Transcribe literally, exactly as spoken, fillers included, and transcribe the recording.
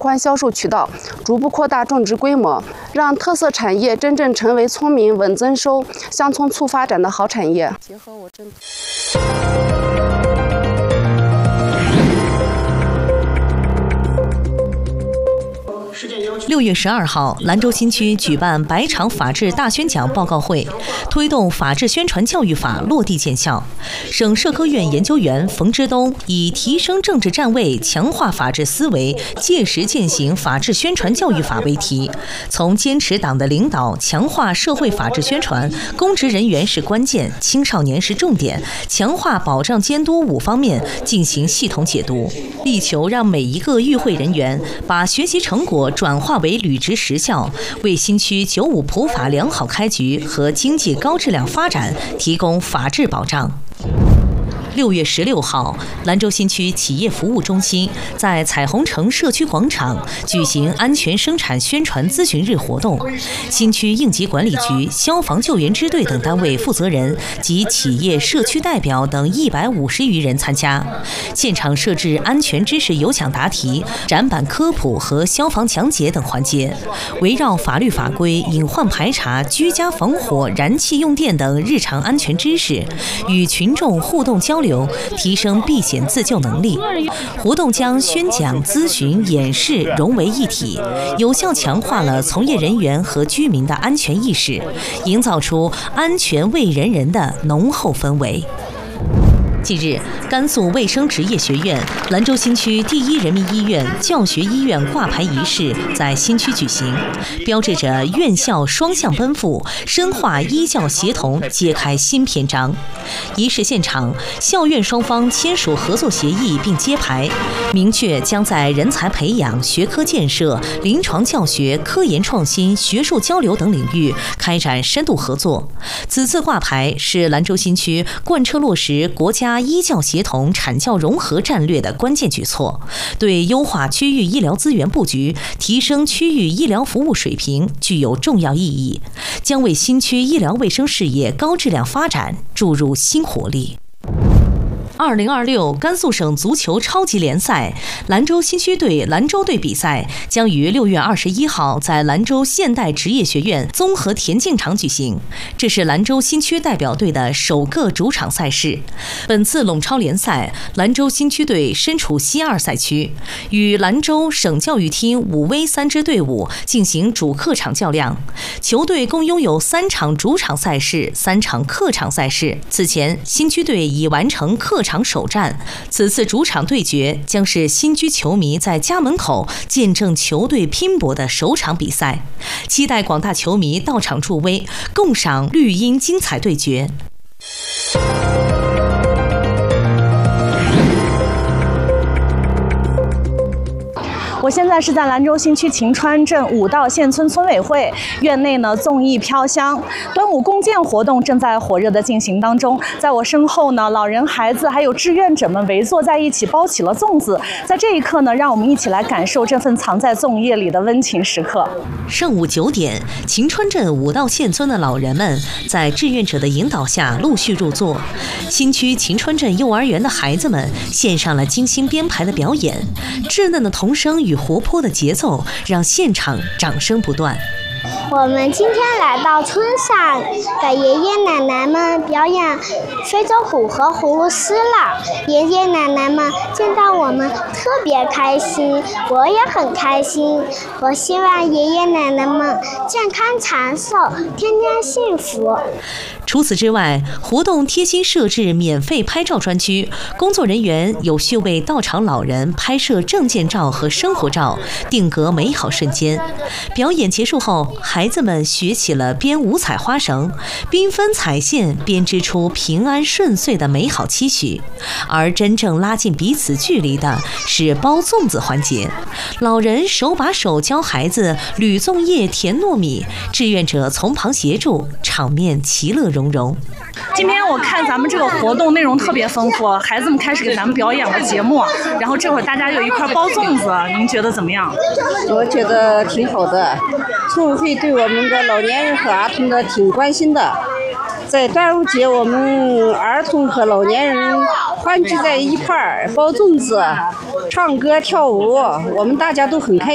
宽销售渠道，逐步扩大种植规模，让特色产业真正成为村民稳增收、乡村促发展的好产业。结合我正。 六月十二号，兰州新区举办百场法治大宣讲报告会，推动法治宣传教育法落地见效。省社科院研究员冯之东以提升政治站位、强化法治思维、切实践行法治宣传教育法为题，从坚持党的领导、强化社会法治宣传、公职人员是关键、青少年是重点、强化保障监督五方面进行系统解读，力求让每一个与会人员把学习成果转化为履职实效，为新区九五普法良好开局和经济高质量发展提供法治保障。六月十六号，兰州新区企业服务中心在彩虹城社区广场举行安全生产宣传咨询日活动。新区应急管理局、消防救援支队等单位负责人及企业社区代表等一百五十余人参加。现场设置安全知识有奖答题、展板科普和消防讲解等环节，围绕法律法规、隐患排查、居家防火、燃气用电等日常安全知识，与群众互动交流。提升避险自救能力。活动将宣讲、咨询、演示融为一体，有效强化了从业人员和居民的安全意识，营造出安全为人人的浓厚氛围。近日，甘肃卫生职业学院、兰州新区第一人民医院教学医院挂牌仪式在新区举行，标志着院校双向奔赴，深化医教协同揭开新篇章。仪式现场，校院双方签署合作协议并揭牌，明确将在人才培养、学科建设、临床教学、科研创新、学术交流等领域开展深度合作。此次挂牌是兰州新区贯彻落实国家医教协同产教融合战略的关键举措，对优化区域医疗资源布局、提升区域医疗服务水平具有重要意义，将为新区医疗卫生事业高质量发展注入新活力。二零二六甘肃省足球超级联赛兰州新区队兰州队比赛将于六月二十一号在兰州现代职业学院综合田径场举行，这是兰州新区代表队的首个主场赛事。本次陇超联赛，兰州新区队身处西二赛区，与兰州省教育厅五 V 三支队伍进行主客场较量。球队共拥有三场主场赛事、三场客场赛事。此前，新区队已完成客场首战，此次主场对决将是新区球迷在家门口见证球队拼搏的首场比赛，期待广大球迷到场助威，共赏绿茵精彩对决。 我现在是在兰州新区秦川镇五道县村村委会院内呢，综艺飘香，端午共建活动正在火热的进行当中。在我身后呢，老人、孩子还有志愿者们围坐在一起，包起了粽子。在这一刻呢，让我们一起来感受这份藏在粽叶里的温情时刻。 上午九点，秦川镇五道县村的老人们在志愿者的引导下陆续入座。新区秦川镇幼儿园的孩子们献上了精心编排的表演，稚嫩的童声与活泼的节奏让现场掌声不断。 我们今天来到村上，给爷爷奶奶们表演非洲鼓和葫芦丝了。爷爷奶奶们见到我们特别开心，我也很开心。我希望爷爷奶奶们健康长寿，天天幸福。 除此之外，活动贴心设置免费拍照专区，工作人员有序为到场老人拍摄证件照和生活照，定格美好瞬间。表演结束后，孩子们学起了编五彩花绳，缤纷彩线编织出平安顺遂的美好期许。而真正拉近彼此距离的是包粽子环节，老人手把手教孩子捋粽叶、填糯米，志愿者从旁协助，场面其乐融融。 今天我看咱们这个活动内容特别丰富，孩子们开始给咱们表演了节目，然后这会儿大家有一块包粽子，您觉得怎么样？ 我觉得挺好的，村委会对我们的老年人和儿童的挺关心的。在端午节，我们儿童和老年人欢聚在一块儿，包粽子、唱歌跳舞，我们大家都很开心。